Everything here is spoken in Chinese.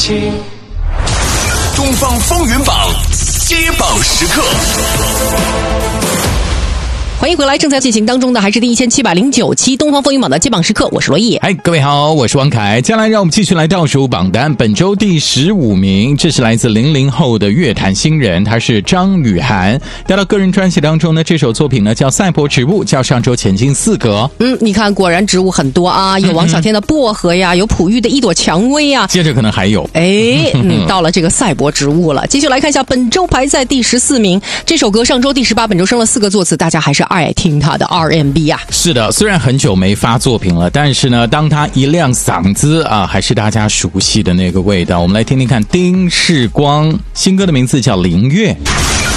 东方风云榜揭榜时刻。 欢迎回来，正在进行当中的还是第1709期东方风云榜的揭榜时刻，我是罗毅。 嗨，各位好，我是王凯。接下来让我们继续来倒数榜单，本周第15名，这是来自00后的乐坛新人，他是张雨涵。带到个人专辑当中呢，这首作品呢叫《赛博植物》，较上周前进4格。 你看果然植物很多啊，有王小天的薄荷呀，有璞玉的一朵蔷薇啊， 接着可能还有到了这个赛博植物了。继续来看一下本周排在第14名，这首歌上周第18，本周升了4个座次，大家还是爱听他的 R&B 啊。 是的，虽然很久没发作品了，但是呢，当他一亮嗓子啊，还是大家熟悉的那个味道。我们来听听看丁世光新歌的名字叫《灵月》。